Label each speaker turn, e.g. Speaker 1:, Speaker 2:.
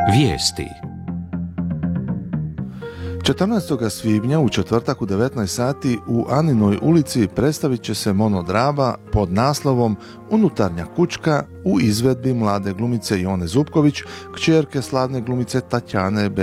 Speaker 1: Vijesti.
Speaker 2: 14. svibnja u četvrtak u 19 sati u Aninoj ulici predstavit će se monodrama pod naslovom Unutarnja kućka u izvedbi mlade glumice Jone Zupković, kćerke slavne glumice Tatjane